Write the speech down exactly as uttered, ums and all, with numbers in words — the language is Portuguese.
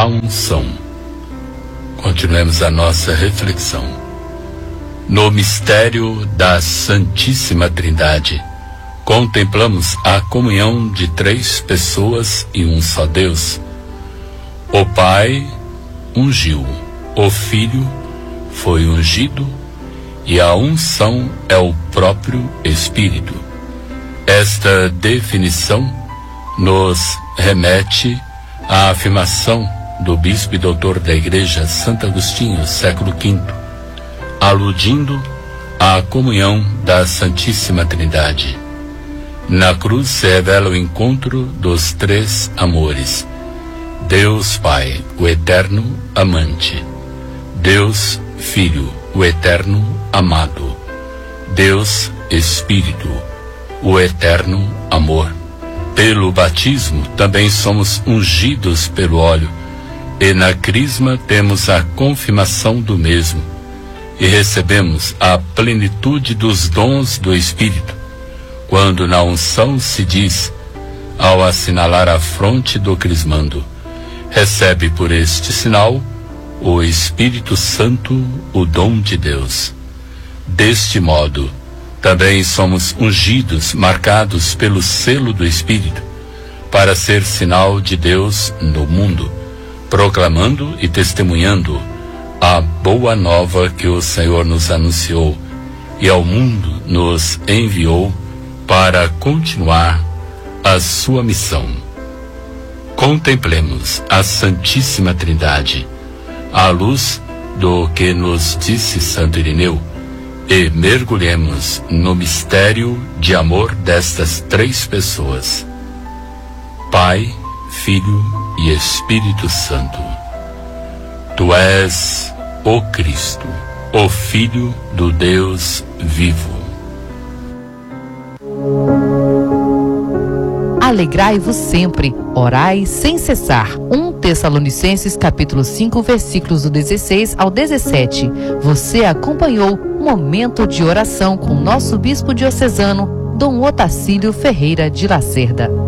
unção. Continuemos a nossa reflexão. No mistério da Santíssima Trindade, contemplamos a comunhão de três pessoas e um só Deus. O Pai ungiu, o Filho foi ungido e a unção é o próprio Espírito. Esta definição nos remete à afirmação do bispo e doutor da Igreja Santo Agostinho, século quinto, aludindo à comunhão da Santíssima Trindade. Na cruz se revela o encontro dos três amores: Deus Pai, o eterno amante; Deus Filho, o eterno amado; Deus Espírito, o eterno amor. Pelo batismo também somos ungidos pelo óleo, e na crisma temos a confirmação do mesmo, e recebemos a plenitude dos dons do Espírito, quando na unção se diz, ao assinalar a fronte do crismando: recebe por este sinal o Espírito Santo, o dom de Deus. Deste modo, também somos ungidos, marcados pelo selo do Espírito, para ser sinal de Deus no mundo, proclamando e testemunhando a boa nova que o Senhor nos anunciou e ao mundo nos enviou para continuar a sua missão. Contemplemos a Santíssima Trindade, à luz do que nos disse Santo Irineu, e mergulhemos no mistério de amor destas três pessoas: Pai, Filho e Espírito Santo. Tu és o Cristo, o Filho do Deus vivo. Alegrai-vos sempre, orai sem cessar. um Tessalonicenses capítulo cinco, versículos do dezesseis ao dezessete. Você acompanhou Momento de Oração com nosso bispo diocesano, Dom Otacílio Ferreira de Lacerda.